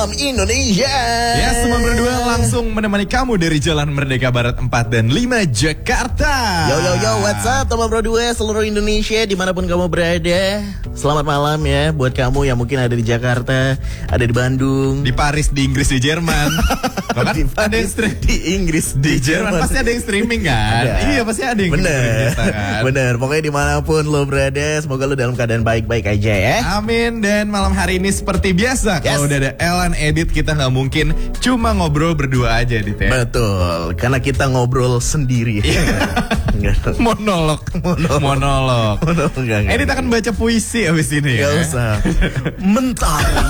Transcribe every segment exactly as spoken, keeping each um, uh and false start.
Indonesia. Ya, semua berdua langsung menemani kamu dari Jalan Merdeka Barat empat dan lima Jakarta. Yo yo yo, what's up teman berdua seluruh Indonesia dimanapun kamu berada. Selamat malam ya buat kamu yang mungkin ada di Jakarta, ada di Bandung, di Paris, di Inggris, di Jerman. Kan di ada yang Paris, di Inggris, di Jerman. Pasti ada yang streaming kan? Ada. Iya, pasti ada yang Bener, kita, kan? bener. Pokoknya dimanapun lo berada, semoga lo dalam keadaan baik-baik aja ya. Amin. Dan malam hari ini seperti biasa, Yes. kalau udah ada Ellen Edit, kita nggak mungkin cuma ngobrol berdua aja, Dit ya. Betul, karena kita ngobrol sendiri. Monolog, Monolog. monolog. Monolog, enggak, enggak. Edit akan baca puisi abis ini Gak ya. usah. Mentari.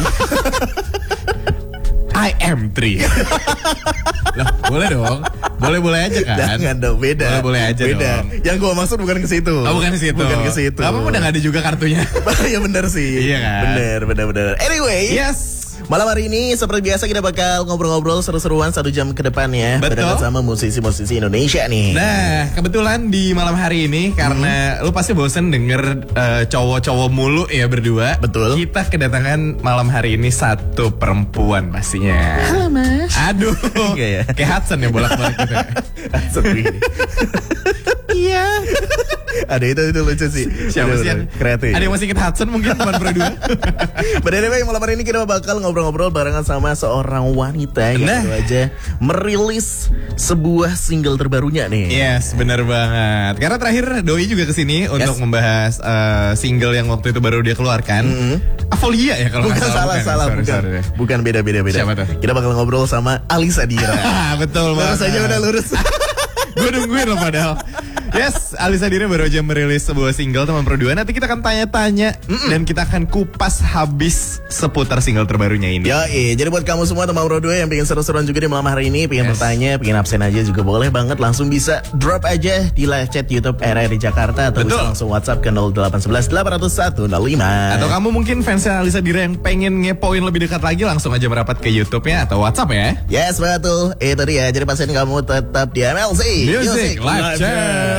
I am three. Loh, boleh dong. Boleh-boleh aja kan? Jangan dong, beda. Boleh-boleh aja beda. dong. Yang gua maksud bukan ke situ. Oh, bukan ke situ. Bukan ke situ. Gak apa-apa, udah gak ada juga kartunya. Ya benar sih. Iya kan? Bener, bener, bener. Anyway. Yes. Malam hari ini seperti biasa kita bakal ngobrol-ngobrol seru-seruan satu jam ke depan ya. Betul. Barengan sama musisi-musisi Indonesia nih. Nah, kebetulan di malam hari ini karena lu pasti bosen denger uh, cowok-cowok mulu ya berdua. Betul. Kita kedatangan malam hari ini satu perempuan pastinya. Halo mas. Aduh. Enggak ya? Kayak Hudson ya bolak-balik kita. Hudson begini. Iya. Ada itu itu lucu sih. Siapa sih yang kreatif? Ada yang masih inget Hudson mungkin teman berdua. Pada anyway, malam hari ini kita bakal ngobrol-ngobrol barengan sama seorang wanita yang Nah. baru aja merilis sebuah single terbarunya nih. Yes, benar banget. Karena terakhir Doi juga kesini untuk membahas uh, single yang waktu itu baru dia keluarkan. Mm-hmm. Avolia ya kalau Bukan nggak salah, bukan. salah, Sorry, bukan. sorry. Bukan beda-beda beda. Siapa tuh? Kita bakal ngobrol sama Alisa Dira. Betul banget. Lurus aja udah lurus. Gue nungguin loh padahal. Yes, Alisa Dira baru aja merilis sebuah single teman berdua. Nanti kita akan tanya-tanya dan kita akan kupas habis seputar single terbarunya ini. Ya, iya. Jadi buat kamu semua teman berdua yang pengen seru-seruan juga di malam hari ini, pengen Yes. bertanya, pengen absen aja juga boleh banget. Langsung bisa drop aja di live chat YouTube R R di Jakarta atau Betul. bisa langsung WhatsApp ke nol delapan satu satu delapan nol satu nol lima. Atau kamu mungkin fansnya Alisa Dira yang pengen ngepoin lebih dekat lagi, langsung aja merapat ke YouTube-nya atau WhatsApp ya. Yes, betul. Itu dia. Jadi pasien kamu tetap di M L C Music Live Chat.